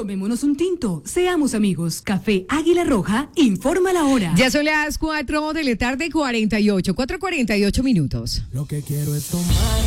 Tomémonos un tinto, seamos amigos. Café Águila Roja, informa la hora. Ya son las 4 de la tarde, 4:48 minutos. Lo que quiero es tomar.